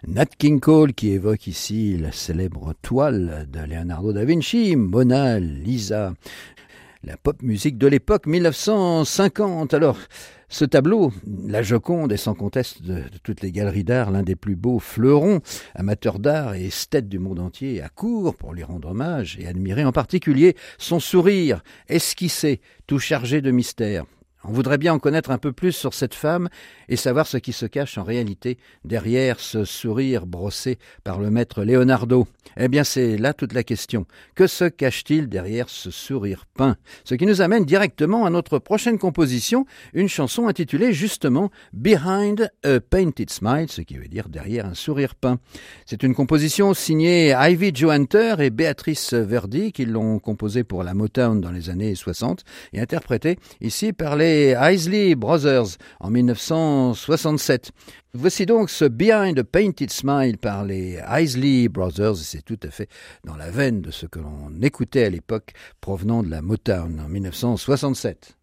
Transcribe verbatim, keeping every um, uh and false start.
Nat King Cole qui évoque ici la célèbre toile de Leonardo da Vinci, Mona Lisa. La pop musique de l'époque mille neuf cent cinquante. Alors, ce tableau, la Joconde, est sans conteste de, de toutes les galeries d'art l'un des plus beaux fleurons, amateurs d'art et esthètes du monde entier accourent pour lui rendre hommage et admirer en particulier son sourire esquissé, tout chargé de mystère. On voudrait bien en connaître un peu plus sur cette femme et savoir ce qui se cache en réalité derrière ce sourire brossé par le maître Leonardo. Eh bien, c'est là toute la question. Que se cache-t-il derrière ce sourire peint? Ce qui nous amène directement à notre prochaine composition, une chanson intitulée justement « Behind a Painted Smile », ce qui veut dire « derrière un sourire peint ». C'est une composition signée Ivy Jo Hunter et Beatrice Verdi qui l'ont composée pour la Motown dans les années soixante et interprétée ici par les Isley Brothers en mille neuf cent soixante-sept. Voici donc ce Behind a Painted Smile par les Isley Brothers, et c'est tout à fait dans la veine de ce que l'on écoutait à l'époque provenant de la Motown en mille neuf cent soixante-sept.